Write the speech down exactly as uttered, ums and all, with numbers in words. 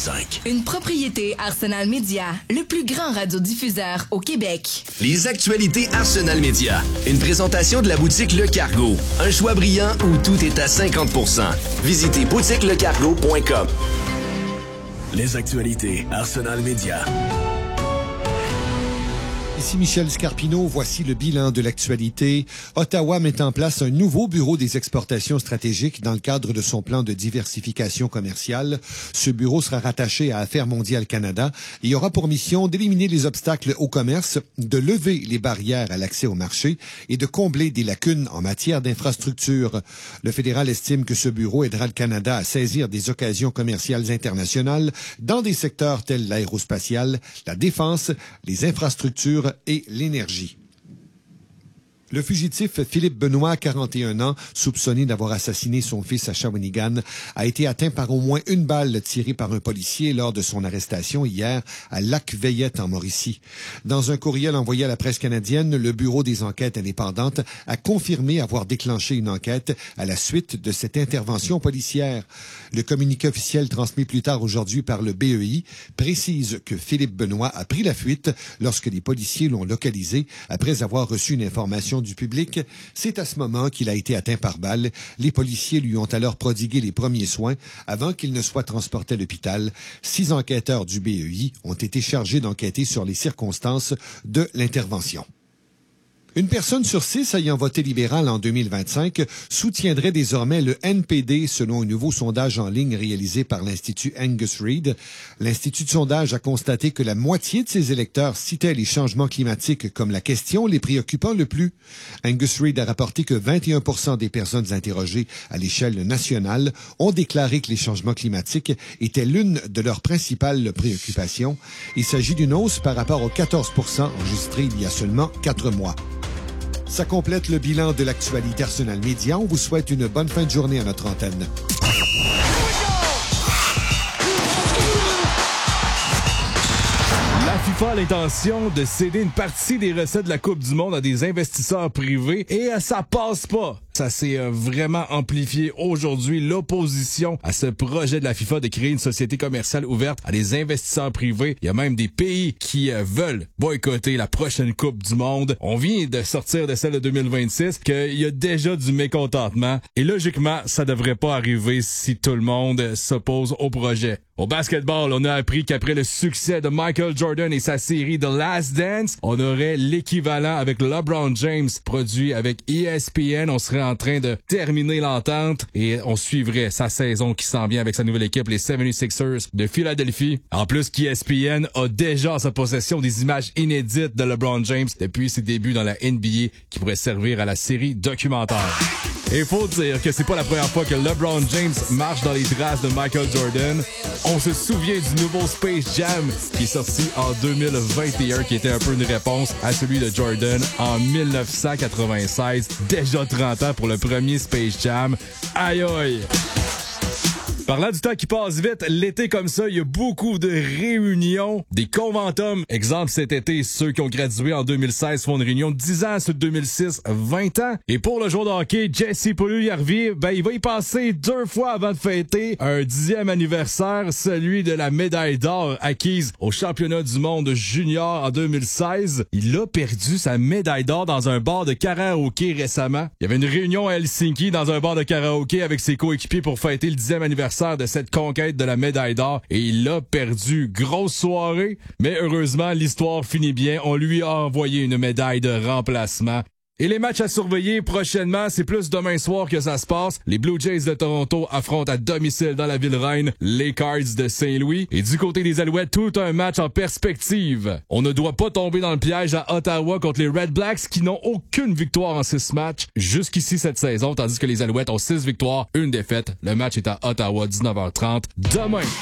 cinq. Une propriété Arsenal Média, le plus grand radiodiffuseur au Québec. Les actualités Arsenal Média. Une présentation de la boutique Le Cargo. Un choix brillant où tout est à cinquante pour cent. Visitez boutique le cargo point com. Les actualités Arsenal Média. Ici Michel Scarpino, voici le bilan de l'actualité. Ottawa met en place un nouveau bureau des exportations stratégiques dans le cadre de son plan de diversification commerciale. Ce bureau sera rattaché à Affaires mondiales Canada et aura pour mission d'éliminer les obstacles au commerce, de lever les barrières à l'accès au marché et de combler des lacunes en matière d'infrastructure. Le fédéral estime que ce bureau aidera le Canada à saisir des occasions commerciales internationales dans des secteurs tels l'aérospatial, la défense, les infrastructures et l'énergie. Le fugitif Philippe Benoît, quarante et un ans, soupçonné d'avoir assassiné son fils à Shawinigan, a été atteint par au moins une balle tirée par un policier lors de son arrestation hier à Lac-Veillette en Mauricie. Dans un courriel envoyé à la presse canadienne, le Bureau des enquêtes indépendantes a confirmé avoir déclenché une enquête à la suite de cette intervention policière. Le communiqué officiel transmis plus tard aujourd'hui par le B E I précise que Philippe Benoît a pris la fuite lorsque les policiers l'ont localisé après avoir reçu une information du public. C'est à ce moment qu'il a été atteint par balle. Les policiers lui ont alors prodigué les premiers soins avant qu'il ne soit transporté à l'hôpital. Six enquêteurs du B E I ont été chargés d'enquêter sur les circonstances de l'intervention. Une personne sur six ayant voté libéral en deux mille vingt-cinq soutiendrait désormais le N P D selon un nouveau sondage en ligne réalisé par l'Institut Angus Reid. L'Institut de sondage a constaté que la moitié de ses électeurs citaient les changements climatiques comme la question les préoccupant le plus. Angus Reid a rapporté que vingt et un pour cent des personnes interrogées à l'échelle nationale ont déclaré que les changements climatiques étaient l'une de leurs principales préoccupations. Il s'agit d'une hausse par rapport aux quatorze pour cent enregistrés il y a seulement quatre mois. Ça complète le bilan de l'actualité Arsenal Média. On vous souhaite une bonne fin de journée à notre antenne. La FIFA a l'intention de céder une partie des recettes de la Coupe du Monde à des investisseurs privés et ça passe pas. Ça s'est euh, vraiment amplifié aujourd'hui, l'opposition à ce projet de la FIFA de créer une société commerciale ouverte à des investisseurs privés. Il y a même des pays qui euh, veulent boycotter la prochaine Coupe du Monde. On vient de sortir de celle de deux mille vingt-six, qu'il y a déjà du mécontentement. Et logiquement, ça devrait pas arriver si tout le monde s'oppose au projet. Au basketball, on a appris qu'après le succès de Michael Jordan et sa série The Last Dance, on aurait l'équivalent avec LeBron James, produit avec E S P N. On serait en train de terminer l'entente et on suivrait sa saison qui s'en vient avec sa nouvelle équipe, les soixante-sixers de Philadelphie. En plus, E S P N a déjà en sa possession des images inédites de LeBron James depuis ses débuts dans la N B A qui pourraient servir à la série documentaire. Et faut dire que c'est pas la première fois que LeBron James marche dans les traces de Michael Jordan. On se souvient du nouveau Space Jam qui est sorti en deux mille vingt et un, qui était un peu une réponse à celui de Jordan en mille neuf cent quatre-vingt-seize. Déjà trente ans pour le premier Space Jam. Aïe aïe! Parlant du temps qui passe vite, l'été comme ça, il y a beaucoup de réunions, des conventums. Exemple, cet été, ceux qui ont gradué en deux mille seize font une réunion de dix ans, ceux de deux mille six, vingt ans. Et pour le joueur de hockey, Jesse Puljujarvi, ben, il va y passer deux fois avant de fêter un dixième anniversaire, celui de la médaille d'or acquise au championnat du monde junior en deux mille seize. Il a perdu sa médaille d'or dans un bar de karaoké récemment. Il y avait une réunion à Helsinki dans un bar de karaoké avec ses coéquipiers pour fêter le dixième anniversaire de cette conquête de la médaille d'or et il l'a perdu. Grosse soirée, mais heureusement, l'histoire finit bien. On lui a envoyé une médaille de remplacement. Et les matchs à surveiller prochainement, c'est plus demain soir que ça se passe. Les Blue Jays de Toronto affrontent à domicile dans la ville reine les Cards de Saint-Louis. Et du côté des Alouettes, tout un match en perspective. On ne doit pas tomber dans le piège à Ottawa contre les Red Blacks qui n'ont aucune victoire en six matchs jusqu'ici cette saison, tandis que les Alouettes ont six victoires, une défaite. Le match est à Ottawa, dix-neuf heures trente, demain.